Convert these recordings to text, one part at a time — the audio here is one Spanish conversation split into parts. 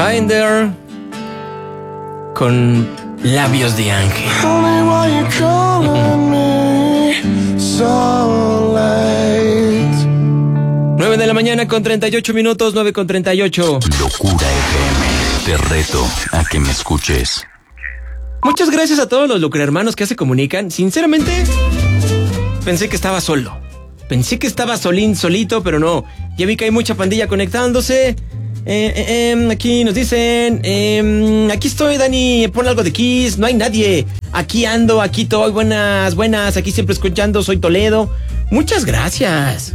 Binder con labios de ángel. 9 de la mañana con 38 minutos, 9 con 38. Locura FM, te reto a que me escuches. Muchas gracias a todos los locuhermanos que se comunican. Sinceramente, pensé que estaba solo. Pensé que estaba solito, pero no. Ya vi que hay mucha pandilla conectándose. Aquí nos dicen, aquí estoy, Dani, pon algo de Kiss. No hay nadie. Aquí ando, aquí estoy, buenas. Aquí siempre escuchando, soy Toledo. Muchas gracias.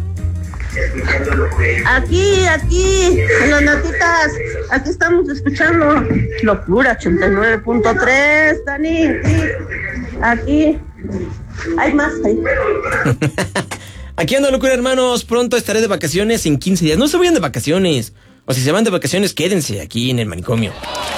Aquí, en las notitas, aquí estamos escuchando Locura 89.3, Dani, aquí, hay más ahí. Aquí ando, Locura, hermanos, pronto estaré de vacaciones en 15 días, no se vayan de vacaciones, o si se van de vacaciones, quédense aquí en el manicomio.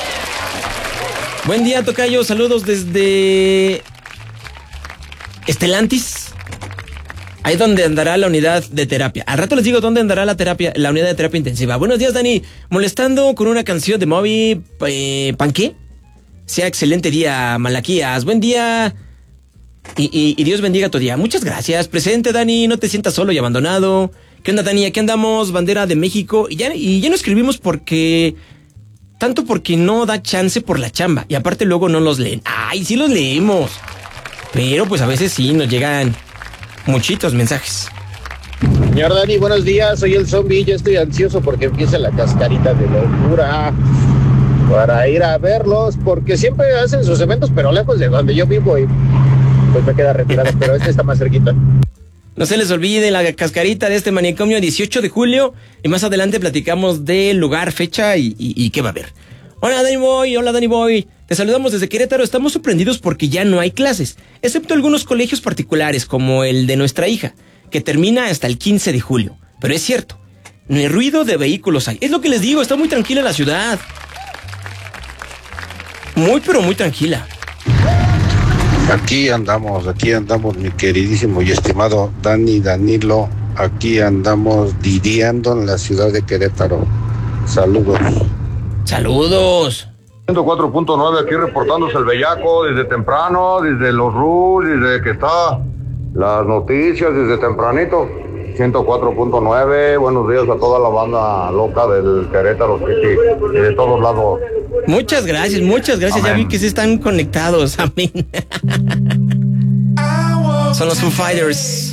Buen día, tocayo, saludos desde Estelantis. Ahí donde andará la unidad de terapia. Al rato les digo dónde andará la unidad de terapia intensiva. Buenos días, Dani. Molestando con una canción de Moby Panqué. Sea excelente día, Malaquías. Buen día. Y Dios bendiga tu día. Muchas gracias. Presente, Dani. No te sientas solo y abandonado. ¿Qué onda, Dani? Aquí andamos, bandera de México. Y ya no escribimos porque no da chance por la chamba. Y aparte luego no los leen. Ay, sí los leemos. Pero pues a veces sí nos llegan muchitos mensajes. Señor Dani, buenos días, soy el zombie, yo estoy ansioso porque empieza la cascarita de Locura para ir a verlos, porque siempre hacen sus eventos, pero lejos de donde yo vivo y pues me queda retirado, pero este está más cerquita. No se les olvide la cascarita de este manicomio 18 de julio y más adelante platicamos del lugar, fecha y qué va a haber. Hola Dani Boy, te saludamos desde Querétaro. Estamos sorprendidos porque ya no hay clases, excepto algunos colegios particulares como el de nuestra hija, que termina hasta el 15 de julio. Pero es cierto, no hay ruido de vehículos hay. Es lo que les digo, está muy tranquila la ciudad. Pero muy tranquila. Aquí andamos, mi queridísimo y estimado Danilo. Aquí andamos didiando en la ciudad de Querétaro. Saludos. 104.9 aquí reportándose el bellaco desde temprano, desde los RUS, desde que está las noticias, desde tempranito. 104.9, buenos días a toda la banda loca del Querétaro City y de todos lados. Muchas gracias. Amén. Ya vi que se están conectados. Amén. Son los Foo Fighters.